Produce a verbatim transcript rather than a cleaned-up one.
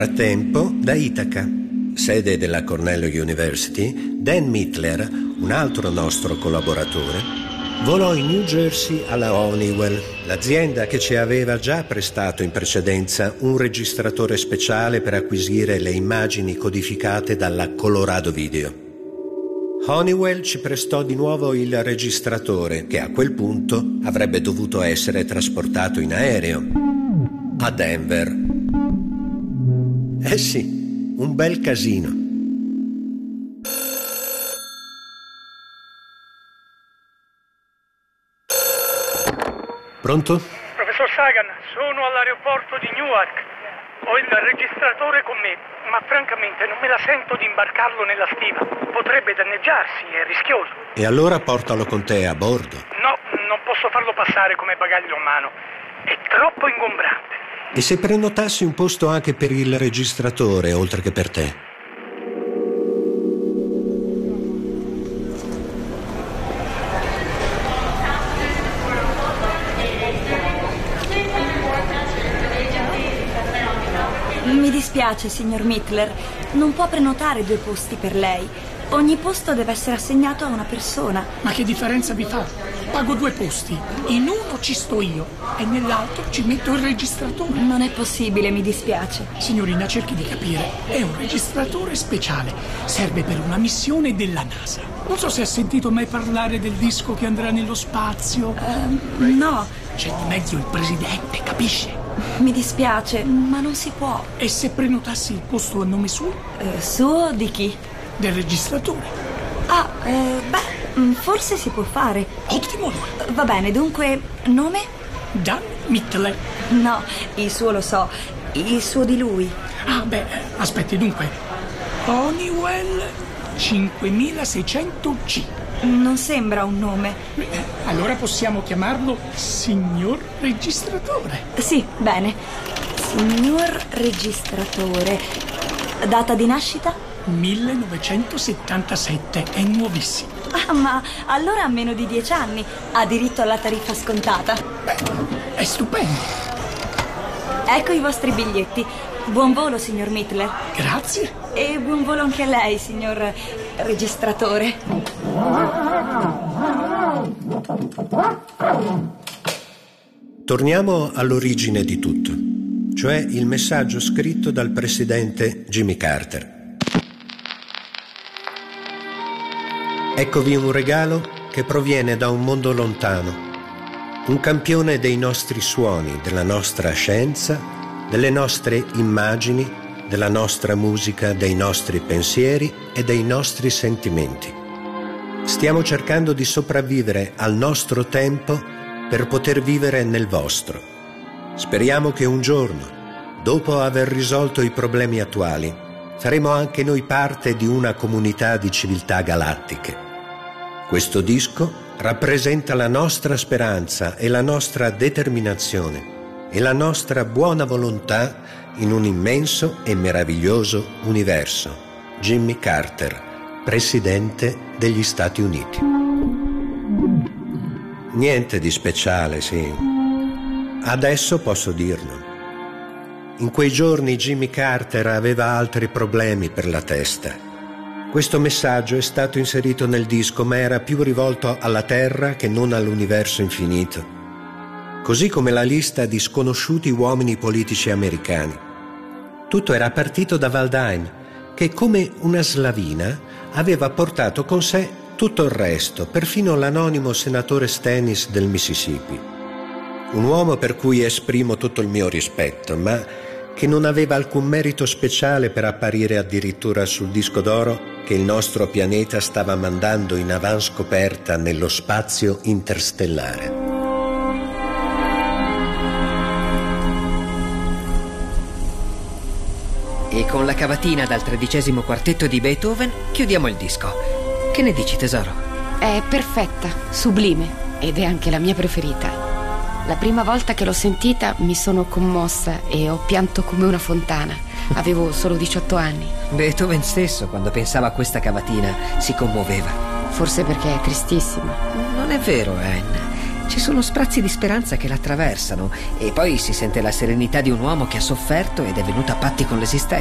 Frattempo, da Itaca, sede della Cornell University, Dan Mittler, un altro nostro collaboratore, volò in New Jersey alla Honeywell, l'azienda che ci aveva già prestato in precedenza un registratore speciale per acquisire le immagini codificate dalla Colorado Video. Honeywell ci prestò di nuovo il registratore, che a quel punto avrebbe dovuto essere trasportato in aereo a Denver. Eh sì, un bel casino. Pronto? Professor Sagan, sono all'aeroporto di Newark. Ho il registratore con me, ma francamente non me la sento di imbarcarlo nella stiva. Potrebbe danneggiarsi, è rischioso. E allora portalo con te a bordo. No, non posso farlo passare come bagaglio a mano. È troppo ingombrante. E se prenotassi un posto anche per il registratore, oltre che per te? Mi dispiace, signor Mittler. Non può prenotare due posti per lei. Ogni posto deve essere assegnato a una persona. Ma che differenza vi fa? Pago due posti. In uno ci sto io e nell'altro ci metto il registratore. Non è possibile, mi dispiace. Signorina, cerchi di capire. È un registratore speciale. Serve per una missione della NASA. Non so se ha sentito mai parlare del disco che andrà nello spazio. Uh, no. C'è di mezzo il presidente, capisce? Mi dispiace, ma non si può. E se prenotassi il posto a nome suo? Uh, suo di chi? Del registratore. Ah, eh, beh, forse si può fare. Ottimo. Uh, va bene, dunque, nome? Dan Mittler. No, il suo lo so, il suo di lui. Ah, beh, aspetti, dunque. Honeywell cinquemilaseicento C. Non sembra un nome. Allora possiamo chiamarlo signor registratore. Sì, bene. Signor registratore. Data di nascita? millenovecentosettantasette, è nuovissimo. Ah, ma allora ha meno di dieci anni. Ha diritto alla tariffa scontata. Beh, è stupendo. Ecco i vostri biglietti. Buon volo, signor Mittler. Grazie. E buon volo anche a lei, signor registratore. Torniamo all'origine di tutto, cioè il messaggio scritto dal presidente Jimmy Carter. Eccovi un regalo che proviene da un mondo lontano, un campione dei nostri suoni, della nostra scienza, delle nostre immagini, della nostra musica, dei nostri pensieri e dei nostri sentimenti. Stiamo cercando di sopravvivere al nostro tempo per poter vivere nel vostro. Speriamo che un giorno, dopo aver risolto i problemi attuali, saremo anche noi parte di una comunità di civiltà galattiche. Questo disco rappresenta la nostra speranza e la nostra determinazione e la nostra buona volontà in un immenso e meraviglioso universo. Jimmy Carter, Presidente degli Stati Uniti. Niente di speciale, sì. Adesso posso dirlo. In quei giorni Jimmy Carter aveva altri problemi per la testa. Questo messaggio è stato inserito nel disco, ma era più rivolto alla Terra che non all'universo infinito. Così come la lista di sconosciuti uomini politici americani. Tutto era partito da Valdine, che come una slavina aveva portato con sé tutto il resto, perfino l'anonimo senatore Stennis del Mississippi. Un uomo per cui esprimo tutto il mio rispetto, ma che non aveva alcun merito speciale per apparire addirittura sul disco d'oro che il nostro pianeta stava mandando in avanscoperta nello spazio interstellare. E con la cavatina dal tredicesimo quartetto di Beethoven chiudiamo il disco. Che ne dici, tesoro? È perfetta, sublime, ed è anche la mia preferita. La prima volta che l'ho sentita mi sono commossa e ho pianto come una fontana. Avevo solo diciotto anni. Beethoven stesso, quando pensava a questa cavatina, si commuoveva. Forse perché è tristissima. Non è vero, Anne. Ci sono sprazzi di speranza che l'attraversano e poi si sente la serenità di un uomo che ha sofferto ed è venuto a patti con l'esistenza.